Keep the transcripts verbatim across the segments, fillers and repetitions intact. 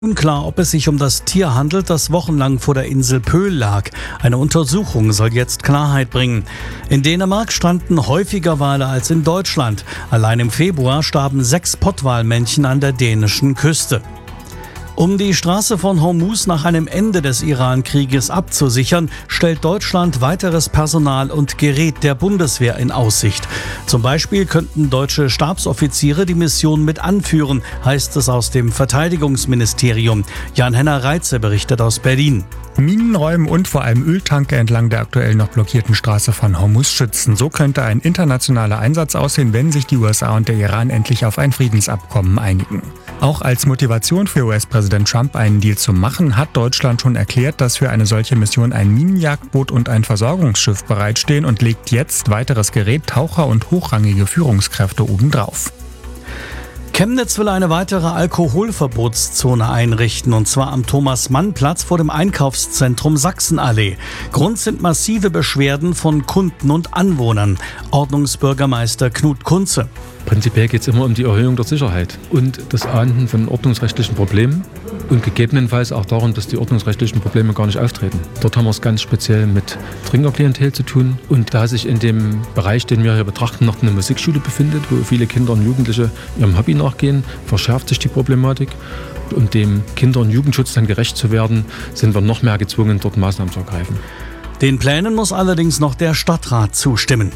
Unklar, ob es sich um das Tier handelt, das wochenlang vor der Insel Pöhl lag. Eine Untersuchung soll jetzt Klarheit bringen. In Dänemark stranden häufiger Wale als in Deutschland. Allein im Februar starben sechs Pottwalmännchen an der dänischen Küste. Um die Straße von Hormuz nach einem Ende des Iran-Krieges abzusichern, stellt Deutschland weiteres Personal und Gerät der Bundeswehr in Aussicht. Zum Beispiel könnten deutsche Stabsoffiziere die Mission mit anführen, heißt es aus dem Verteidigungsministerium. Jan-Henner Reitze berichtet aus Berlin. Minen räumen und vor allem Öltanker entlang der aktuell noch blockierten Straße von Hormuz schützen. So könnte ein internationaler Einsatz aussehen, wenn sich die U S A und der Iran endlich auf ein Friedensabkommen einigen. Auch als Motivation für U S-Präsident Trump, einen Deal zu machen, hat Deutschland schon erklärt, dass für eine solche Mission ein Minenjagdboot und ein Versorgungsschiff bereitstehen und legt jetzt weiteres Gerät, Taucher und hochrangige Führungskräfte obendrauf. Chemnitz will eine weitere Alkoholverbotszone einrichten, und zwar am Thomas-Mann-Platz vor dem Einkaufszentrum Sachsenallee. Grund sind massive Beschwerden von Kunden und Anwohnern. Ordnungsbürgermeister Knut Kunze. Prinzipiell geht es immer um die Erhöhung der Sicherheit und das Ahnden von ordnungsrechtlichen Problemen und gegebenenfalls auch darum, dass die ordnungsrechtlichen Probleme gar nicht auftreten. Dort haben wir es ganz speziell mit Trinkerklientel zu tun, und da sich in dem Bereich, den wir hier betrachten, noch eine Musikschule befindet, wo viele Kinder und Jugendliche ihrem Hobby nachgehen, verschärft sich die Problematik. Um dem Kinder- und Jugendschutz dann gerecht zu werden, sind wir noch mehr gezwungen, dort Maßnahmen zu ergreifen. Den Plänen muss allerdings noch der Stadtrat zustimmen.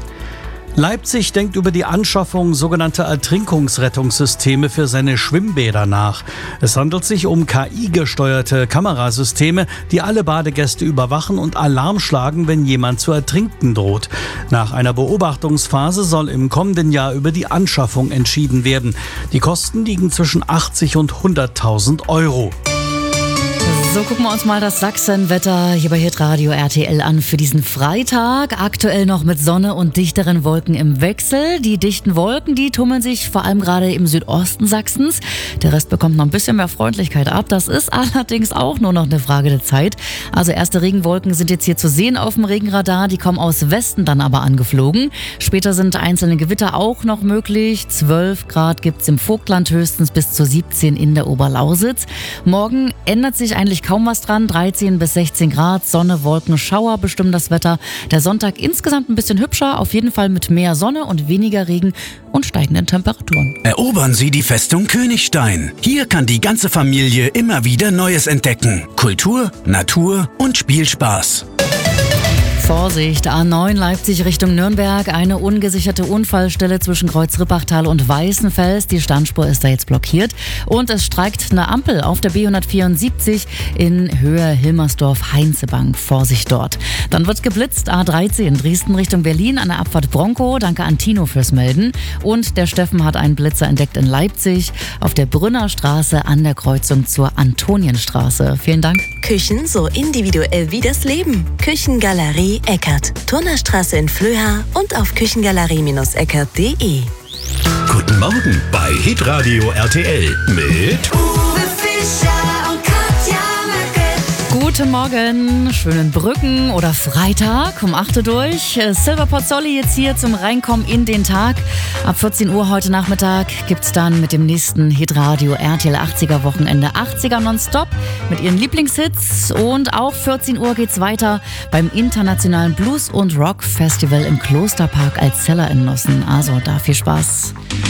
Leipzig denkt über die Anschaffung sogenannter Ertrinkungsrettungssysteme für seine Schwimmbäder nach. Es handelt sich um K I-gesteuerte Kamerasysteme, die alle Badegäste überwachen und Alarm schlagen, wenn jemand zu ertrinken droht. Nach einer Beobachtungsphase soll im kommenden Jahr über die Anschaffung entschieden werden. Die Kosten liegen zwischen achtzig und hunderttausend Euro. So, gucken wir uns mal das Sachsenwetter hier bei Hitradio R T L an für diesen Freitag. Aktuell noch mit Sonne und dichteren Wolken im Wechsel. Die dichten Wolken, die tummeln sich vor allem gerade im Südosten Sachsens. Der Rest bekommt noch ein bisschen mehr Freundlichkeit ab. Das ist allerdings auch nur noch eine Frage der Zeit. Also erste Regenwolken sind jetzt hier zu sehen auf dem Regenradar. Die kommen aus Westen dann aber angeflogen. Später sind einzelne Gewitter auch noch möglich. zwölf Grad gibt's im Vogtland, höchstens bis zu siebzehn in der Oberlausitz. Morgen ändert sich eigentlich kaum was dran, dreizehn bis sechzehn Grad, Sonne, Wolken, Schauer bestimmen das Wetter. Der Sonntag insgesamt ein bisschen hübscher, auf jeden Fall mit mehr Sonne und weniger Regen und steigenden Temperaturen. Erobern Sie die Festung Königstein. Hier kann die ganze Familie immer wieder Neues entdecken. Kultur, Natur und Spielspaß. Vorsicht, A neun Leipzig Richtung Nürnberg, eine ungesicherte Unfallstelle zwischen Kreuz-Rippachtal und Weißenfels. Die Standspur ist da jetzt blockiert und es streikt eine Ampel auf der B hundertvierundsiebzig in Höhe Hilmersdorf-Heinzebank. Vorsicht dort. Dann wird geblitzt, A dreizehn Dresden Richtung Berlin an der Abfahrt Bronco. Danke an Tino fürs Melden. Und der Steffen hat einen Blitzer entdeckt in Leipzig auf der Brünner Straße an der Kreuzung zur Antonienstraße. Vielen Dank. Küchen so individuell wie das Leben. Küchengalerie Eckert. Turnerstraße in Flöha und auf küchengalerie eckert punkt de. Guten Morgen bei Hitradio R T L mit Uwe Fischer und Katja Möcke. Guten Morgen, schönen Brücken oder Freitag um acht Uhr durch. Silver Pozzoli jetzt hier zum Reinkommen in den Tag. Ab vierzehn Uhr heute Nachmittag gibt's dann mit dem nächsten Hitradio R T L achtziger Wochenende achtziger nonstop mit ihren Lieblingshits. Und auch vierzehn Uhr geht's weiter beim internationalen Blues- und Rock-Festival im Klosterpark Alzella in Nossen. Also da viel Spaß.